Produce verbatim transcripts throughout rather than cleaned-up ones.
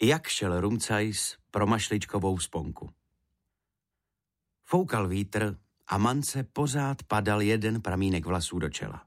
Jak šel Rumcajs pro mašličkovou sponku. Foukal vítr a Mance pořád padal jeden pramínek vlasů do čela.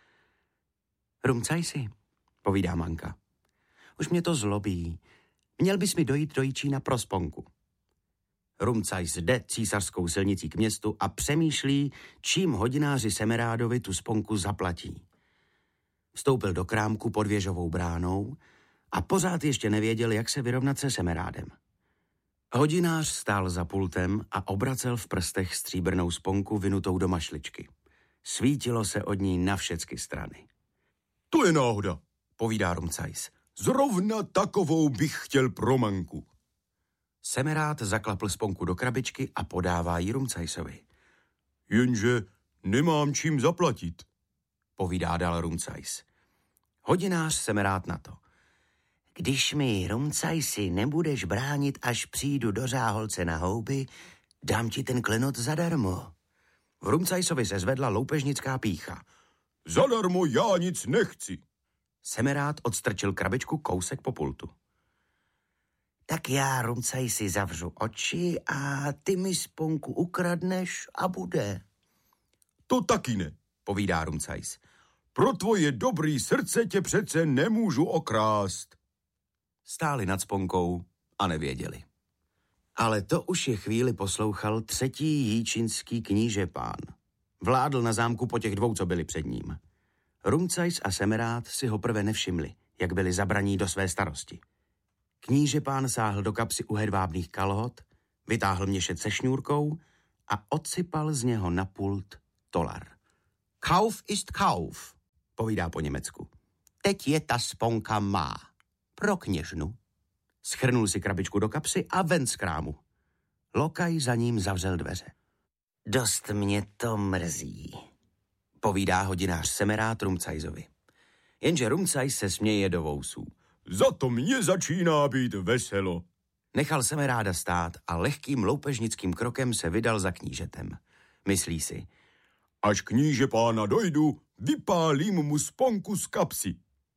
Rumcajsi, povídá Manka. Už mě to zlobí. Měl bys mi dojít do Jičína pro sponku. Rumcajs jde císařskou silnicí k městu a přemýšlí, čím hodináři Semerádovi tu sponku zaplatí. Vstoupil do krámku pod věžovou bránou a pořád ještě nevěděl, jak se vyrovnat se Semerádem. Hodinář stál za pultem a obracel v prstech stříbrnou sponku vynutou do mašličky. Svítilo se od ní na všecky strany. To je náhoda, povídá Rumcajs. Zrovna takovou bych chtěl pro Manku. Semerád zaklapl sponku do krabičky a podává ji Rumcajsovi. Jenže nemám čím zaplatit, povídá dál Rumcajs. Hodinář Semerád na to. Když mi, Rumcajsi, nebudeš bránit, až přijdu do Řáholce na houby, dám ti ten klenot zadarmo. V Rumcajsovi se zvedla loupežnická pýcha. Zadarmo já nic nechci. Semerád odstrčil krabičku kousek po pultu. Tak já, Rumcajsi, zavřu oči a ty mi sponku ukradneš a bude. To taky ne, povídá Rumcajs. Pro tvoje dobrý srdce tě přece nemůžu okrást. Stáli nad sponkou a nevěděli. Ale to už je chvíli poslouchal třetí jíčinský kníže pán. Vládl na zámku po těch dvou, co byli před ním. Rumcajs a Semerád si ho prve nevšimli, jak byli zabraní do své starosti. Kníže pán sáhl do kapsy u hedvábných kalhot, vytáhl měšec se šňůrkou a odsypal z něho na pult tolar. Kauf ist Kauf, povídá po německu. Teď je ta sponka má. Pro kněžnu. Schrnul si krabičku do kapsy a ven z krámu. Lokaj za ním zavřel dveře. Dost mě to mrzí, povídá hodinář Semerád Rumcajsovi. Jenže Rumcajs se směje do vousů. Za to mě začíná být veselo. Nechal Semeráda stát a lehkým loupežnickým krokem se vydal za knížetem. Myslí si. Až kníže pána dojdu, vypálím mu sponku z kapsy.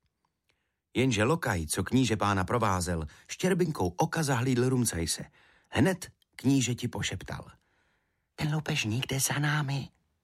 Jenže lokaj, co kníže pána provázel, štěrbinkou oka zahlídl Rumcajse. Hned knížeti pošeptal. Ten loupežník jde za námi.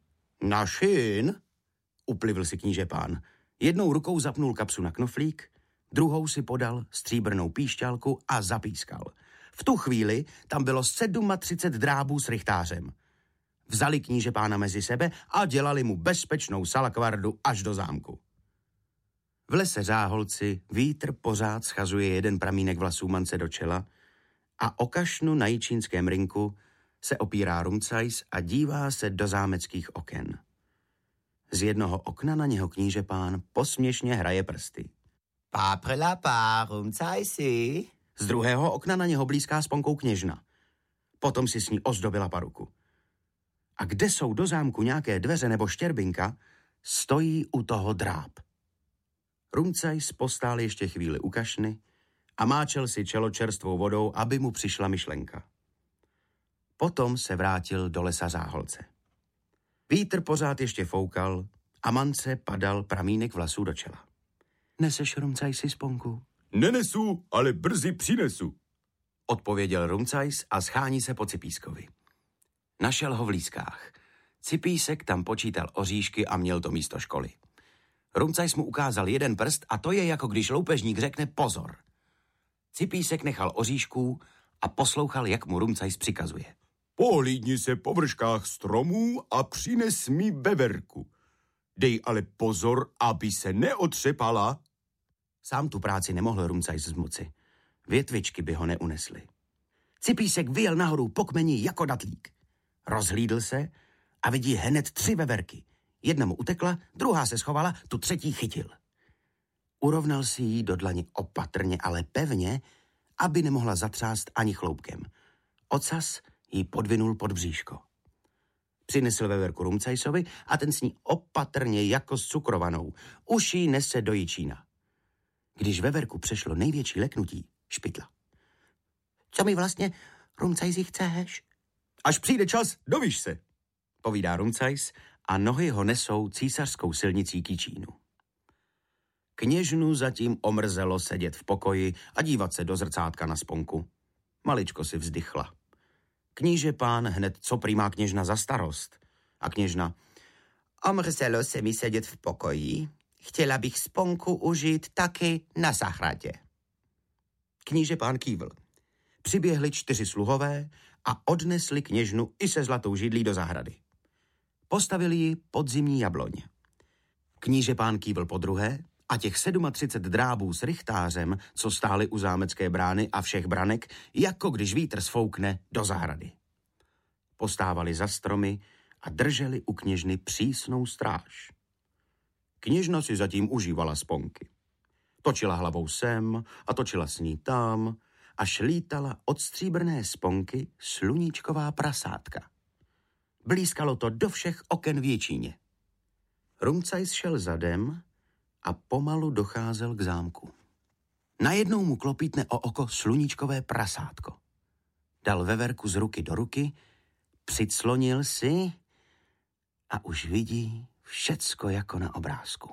Našin? Uplivl si kníže pán. Jednou rukou zapnul kapsu na knoflík, druhou si podal stříbrnou píšťalku a zapískal. V tu chvíli tam bylo třicet sedm drábů s rychtářem. Vzali kníže pána mezi sebe a dělali mu bezpečnou salakvardu až do zámku. V lese Řáholci vítr pořád schazuje jeden pramínek vlasů Mance do čela a o kašnu na jičínském rynku se opírá Rumcajs a dívá se do zámeckých oken. Z jednoho okna na něho kníže pán posměšně hraje prsty. Páprlapá, Rumcajsi. Z druhého okna na něho blízká sponkou kněžna. Potom si s ní ozdobila paruku. A kde jsou do zámku nějaké dveře nebo štěrbinka, stojí u toho dráb. Rumcajs postál ještě chvíli u kašny a máčel si čelo čerstvou vodou, aby mu přišla myšlenka. Potom se vrátil do lesa Řáholce. Vítr pořád ještě foukal a Mance padal pramínek vlasů do čela. Neseš, Rumcajsi, sponku? Nenesu, ale brzy přinesu, odpověděl Rumcajs a schání se po Cipískovi. Našel ho v lískách. Cipísek tam počítal oříšky a měl to místo školy. Rumcajs mu ukázal jeden prst a to je, jako když loupežník řekne pozor. Cipísek nechal oříšků a poslouchal, jak mu Rumcajs přikazuje. Pohlídni se po vrškách stromů a přines mi beverku. Dej ale pozor, aby se neotřepala. Sám tu práci nemohl Rumcajs zmoci. Větvičky by ho neunesly. Cipísek vyjel nahoru po kmeni jako datlík. Rozhlídl se a vidí hned tři veverky. Jedna mu utekla, druhá se schovala, tu třetí chytil. Urovnal si ji do dlaně opatrně, ale pevně, aby nemohla zatřást ani chloupkem. Ocas ji podvinul pod bříško. Přinesl veverku Rumcajsovi a ten s ní opatrně jako s cukrovanou. Už ji nese do Jičína. Když veverku přešlo největší leknutí, špitla. Co mi vlastně, Rumcajsi, chceš? Až přijde čas, dovíš se, povídá Rumcajs a nohy ho nesou císařskou silnicí k Jičínu. Kněžnu zatím omrzelo sedět v pokoji a dívat se do zrcátka na sponku. Maličko si vzdychla. Kníže pán hned, co prý má kněžna za starost. A kněžna: omrzelo se mi sedět v pokoji. Chtěla bych sponku užít taky na zahradě. Kníže pán kývl. Přiběhli čtyři sluhové a odnesli kněžnu i se zlatou židlí do zahrady. Postavili ji pod zimní jabloň. Kníže pán kývl podruhé a těch třicet sedm drábů s rychtářem, co stáli u zámecké brány a všech branek, jako když vítr sfoukne do zahrady. Postávali za stromy a drželi u kněžny přísnou stráž. Kněžna si zatím užívala sponky. Točila hlavou sem a točila s ní tam, až lítala od stříbrné sponky sluníčková prasátka. Blízkalo to do všech oken v Jičíně. Rumcajs šel zadem a pomalu docházel k zámku. Najednou mu klopítne o oko sluníčkové prasátko. Dal veverku z ruky do ruky, přiclonil si a už vidí všecko jako na obrázku.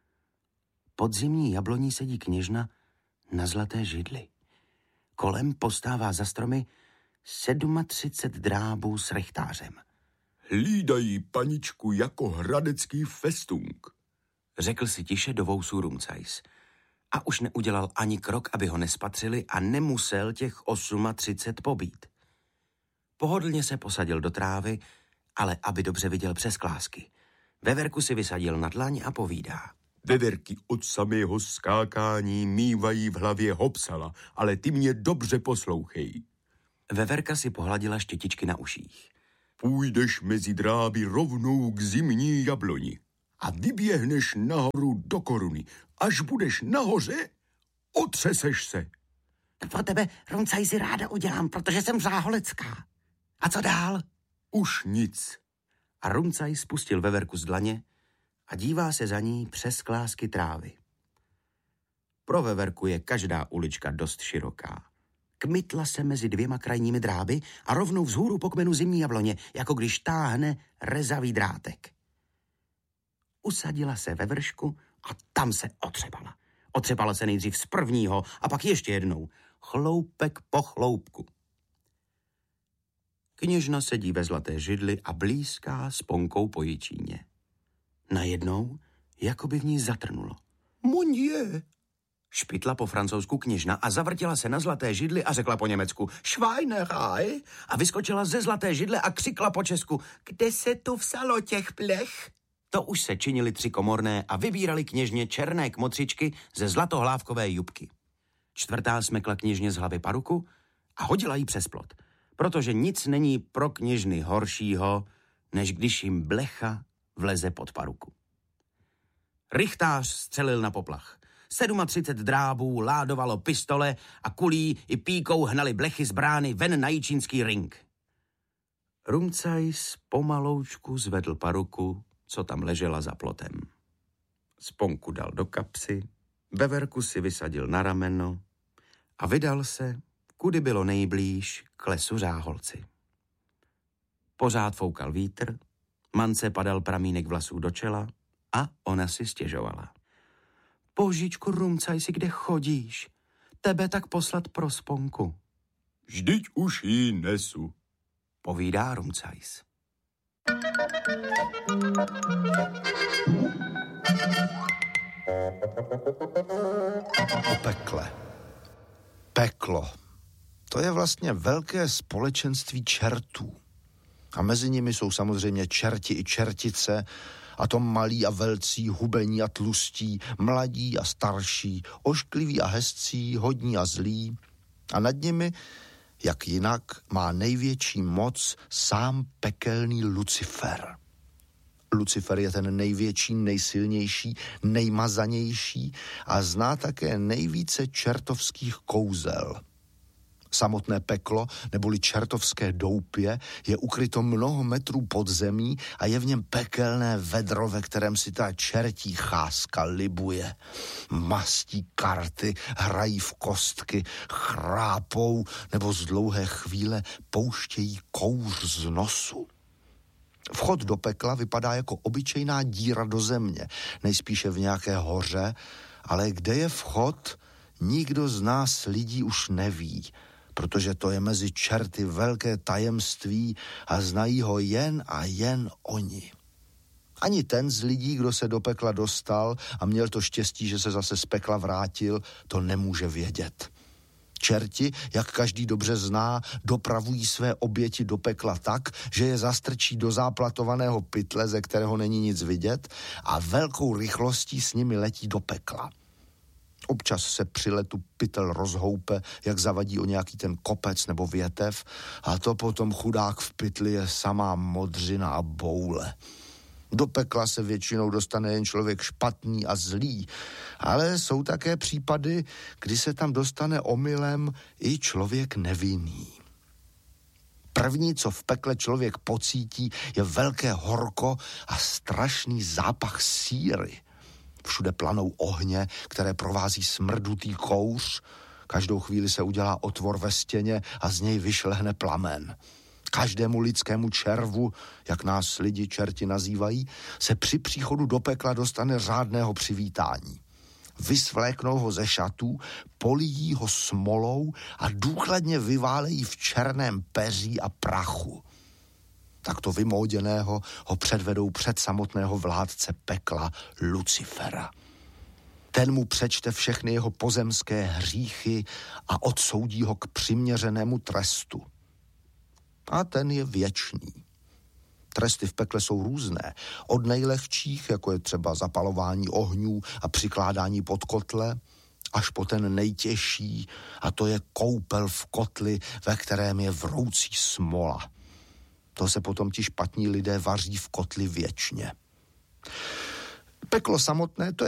Pod zimní jabloní sedí kněžna na zlaté židli. Kolem postává za stromy třicet sedm drábů s rychtářem. Hlídají paničku jako hradecký festung, řekl si tiše do vousů Rumcajs. A už neudělal ani krok, aby ho nespatřili a nemusel těch třicet osm pobít. Pohodlně se posadil do trávy, ale aby dobře viděl přes klásky. Veverku si vysadil na dlaň a povídá. Veverky od samého skákání mívají v hlavě hopsala, ale ty mě dobře poslouchej. Veverka si pohladila štětičky na uších. Půjdeš mezi dráby rovnou k zimní jabloni a vyběhneš nahoru do koruny. Až budeš nahoře, otřeseš se. To pro tebe, Rumcajsi, ráda udělám, protože jsem záholecká. A co dál? Už nic. A Rumcajs spustil veverku z dlaně a dívá se za ní přes klásky trávy. Pro veverku je každá ulička dost široká. Kmitla se mezi dvěma krajními dráby a rovnou vzhůru po kmenu zimní jabloně, jako když táhne rezavý drátek. Usadila se ve vršku a tam se otřepala. Otřepala se nejdřív z prvního a pak ještě jednou. Chloupek po chloupku. Kněžna sedí ve zlaté židli a blízká sponkou po Jičíně. Najednou, jako by v ní zatrnulo. Mon je. Špitla po francouzsku kněžna a zavrtila se na zlaté židli a řekla po německu Schweinerei a vyskočila ze zlaté židle a křikla po česku Kde se tu vsalo těch plech? To už se činili tři komorné a vybírali kněžně černé kmotřičky ze zlatohlávkové jubky. Čtvrtá smekla kněžně z hlavy paruku a hodila ji přes plot, protože nic není pro kněžny horšího, než když jim blecha vleze pod paruku. Rychtář střelil na poplach. třicet sedm drábů ládovalo pistole a kulí i píkou hnali blechy z brány ven na jičínský ring. Rumcajs pomaloučku zvedl paruku, co tam ležela za plotem. Sponku dal do kapsy, veverku si vysadil na rameno a vydal se, kudy bylo nejblíž k lesu Řáholci. Pořád foukal vítr, mance padal pramínek vlasů do čela a ona si stěžovala. Božičku, Rumcajsi, kde chodíš? Tebe tak poslat pro sponku. Vždyť už ji nesu, povídá Rumcajs. O pekle. Peklo. To je vlastně velké společenství čertů. A mezi nimi jsou samozřejmě čerti i čertice, a to malí a velcí, hubení a tlustí, mladí a starší, oškliví a hezcí, hodní a zlí. A nad nimi, jak jinak, má největší moc sám pekelný Lucifer. Lucifer je ten největší, nejsilnější, nejmazanější a zná také nejvíce čertovských kouzel. Samotné peklo, neboli čertovské doupě, je ukryto mnoho metrů pod zemí a je v něm pekelné vedro, ve kterém si ta čertí cháska libuje. Mastí karty, hrají v kostky, chrápou nebo z dlouhé chvíle pouštějí kouř z nosu. Vchod do pekla vypadá jako obyčejná díra do země, nejspíše v nějaké hoře, ale kde je vchod, nikdo z nás lidí už neví, protože to je mezi čerty velké tajemství a znají ho jen a jen oni. Ani ten z lidí, kdo se do pekla dostal a měl to štěstí, že se zase z pekla vrátil, to nemůže vědět. Čerti, jak každý dobře zná, dopravují své oběti do pekla tak, že je zastrčí do záplatovaného pytle, ze kterého není nic vidět, a velkou rychlostí s nimi letí do pekla. Občas se při letu pytel rozhoupe, jak zavadí o nějaký ten kopec nebo větev, a to potom chudák v pytli je samá modřina a boule. Do pekla se většinou dostane jen člověk špatný a zlý, ale jsou také případy, kdy se tam dostane omylem i člověk nevinný. První, co v pekle člověk pocítí, je velké horko a strašný zápach síry. Všude planou ohně, které provází smrdutý kouř. Každou chvíli se udělá otvor ve stěně a z něj vyšlehne plamen. Každému lidskému červu, jak nás lidi čerti nazývají, se při příchodu do pekla dostane řádného přivítání. Vysvléknou ho ze šatů, polijí ho smolou a důkladně vyválejí v černém peří a prachu. Takto vymóděného ho předvedou před samotného vládce pekla Lucifera. Ten mu přečte všechny jeho pozemské hříchy a odsoudí ho k přiměřenému trestu. A ten je věčný. Tresty v pekle jsou různé. Od nejlehčích, jako je třeba zapalování ohňů a přikládání pod kotle, až po ten nejtěžší, a to je koupel v kotli, ve kterém je vroucí smola. To se potom ti špatní lidé vaří v kotli věčně. Peklo samotné, to je